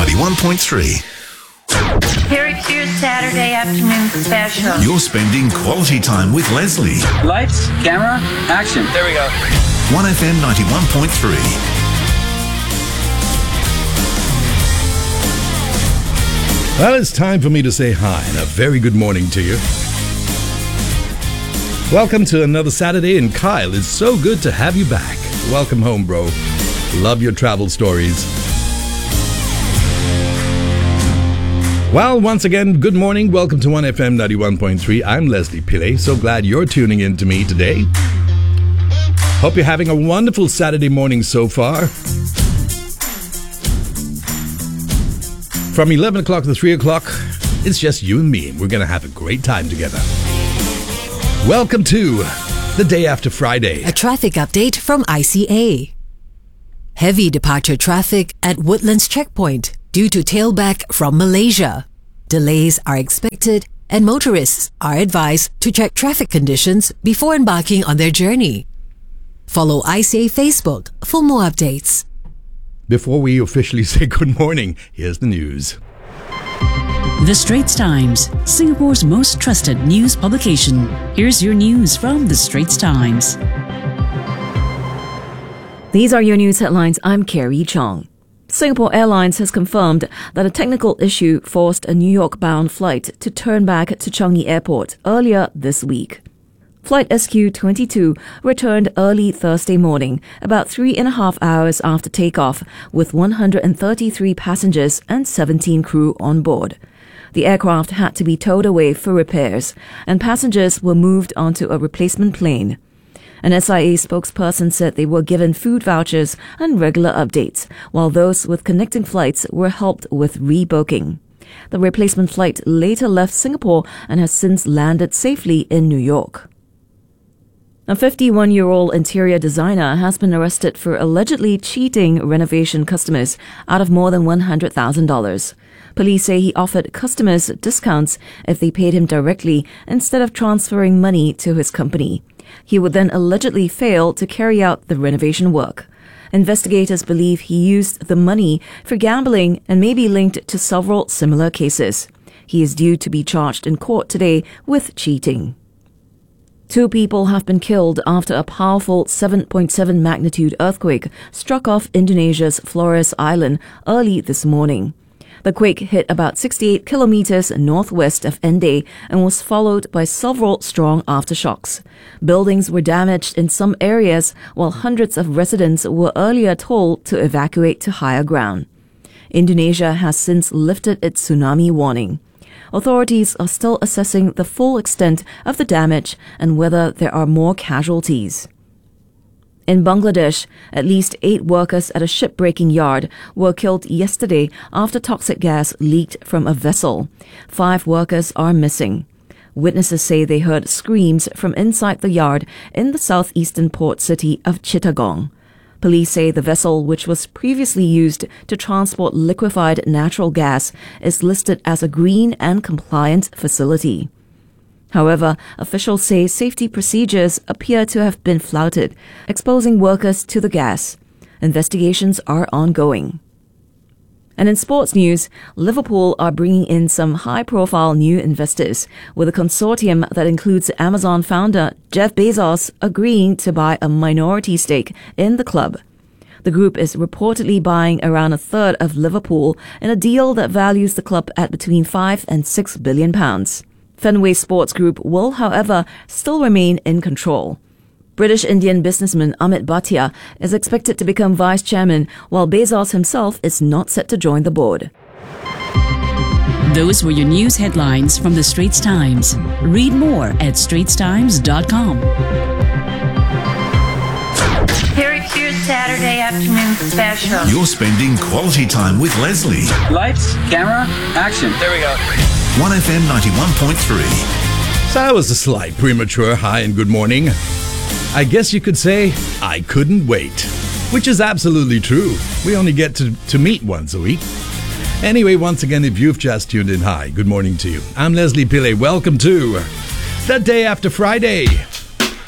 91.3. Here it's your Saturday afternoon special. You're spending quality time with Leslie. Lights, camera, action. There we go. 1FM 91.3. Well, it's time for me to say hi and a very good morning to you. Welcome to another Saturday, and Kyle, it's so good to have you back. Welcome home, bro. Love your travel stories. Well, once again, good morning. Welcome to 1FM 91.3. I'm Leslie Pillay. So glad you're tuning in to me today. Hope you're having a wonderful Saturday morning so far. From 11 o'clock to 3 o'clock, it's just you and me. We're going to have a great time together. Welcome to the day after Friday. A traffic update from ICA. Heavy departure traffic at Woodlands Checkpoint due to tailback from Malaysia. Delays are expected and motorists are advised to check traffic conditions before embarking on their journey. Follow ICA Facebook for more updates. Before we officially say good morning, here's the news. The Straits Times, Singapore's most trusted news publication. Here's your news from The Straits Times. These are your news headlines. I'm Carrie Chong. Singapore Airlines has confirmed that a technical issue forced a New York-bound flight to turn back to Changi Airport earlier this week. Flight SQ-22 returned early Thursday morning, about 3.5 hours after takeoff, with 133 passengers and 17 crew on board. The aircraft had to be towed away for repairs, and passengers were moved onto a replacement plane. An SIA spokesperson said they were given food vouchers and regular updates, while those with connecting flights were helped with rebooking. The replacement flight later left Singapore and has since landed safely in New York. A 51-year-old interior designer has been arrested for allegedly cheating renovation customers out of more than $100,000. Police say he offered customers discounts if they paid him directly instead of transferring money to his company. He would then allegedly fail to carry out the renovation work. Investigators believe he used the money for gambling and may be linked to several similar cases. He is due to be charged in court today with cheating. 2 people have been killed after a powerful 7.7 magnitude earthquake struck off Indonesia's Flores Island early this morning. The quake hit about 68 kilometers northwest of Ende and was followed by several strong aftershocks. Buildings were damaged in some areas, while hundreds of residents were earlier told to evacuate to higher ground. Indonesia has since lifted its tsunami warning. Authorities are still assessing the full extent of the damage and whether there are more casualties. In Bangladesh, at least 8 workers at a shipbreaking yard were killed yesterday after toxic gas leaked from a vessel. 5 workers are missing. Witnesses say they heard screams from inside the yard in the southeastern port city of Chittagong. Police say the vessel, which was previously used to transport liquefied natural gas, is listed as a green and compliant facility. However, officials say safety procedures appear to have been flouted, exposing workers to the gas. Investigations are ongoing. And in sports news, Liverpool are bringing in some high-profile new investors, with a consortium that includes Amazon founder Jeff Bezos agreeing to buy a minority stake in the club. The group is reportedly buying around a third of Liverpool in a deal that values the club at between £5 and £6 billion. Fenway Sports Group will, however, still remain in control. British-Indian businessman Amit Bhatia is expected to become vice chairman, while Bezos himself is not set to join the board. Those were your news headlines from The Straits Times. Read more at straitstimes.com. Here it's your Saturday afternoon special. You're spending quality time with Leslie. Lights, camera, action. There we go. 1FM 91.3. So that was a slight premature hi and good morning. I guess you could say, I couldn't wait. Which is absolutely true. We only get to meet once a week. Anyway, once again, if you've just tuned in, hi, good morning to you. I'm Leslie Pillay. Welcome to the day after Friday.